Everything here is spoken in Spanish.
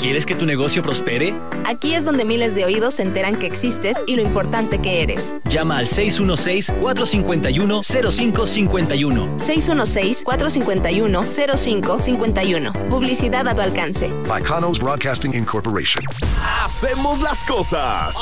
¿Quieres que tu negocio prospere? Aquí es donde miles de oídos se enteran que existes y lo importante que eres. Llama al 616-451-0551. 616-451-0551. Publicidad a tu alcance. By Kanos Broadcasting Incorporation. Hacemos las cosas